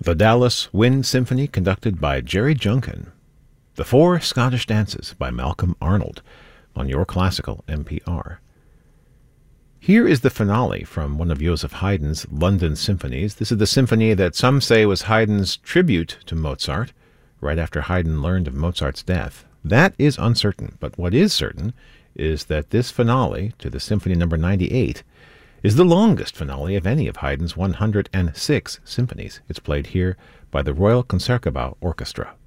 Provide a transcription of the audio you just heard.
The Dallas Wind Symphony conducted by Jerry Junkin. The Four Scottish Dances by Malcolm Arnold on Your Classical NPR. Here is the finale from one of Joseph Haydn's London symphonies. This is the symphony that some say was Haydn's tribute to Mozart, right after Haydn learned of Mozart's death. That is uncertain, but what is certain is that this finale to the Symphony No. 98 is the longest finale of any of Haydn's 106 symphonies. It's played here by the Royal Concertgebouw Orchestra.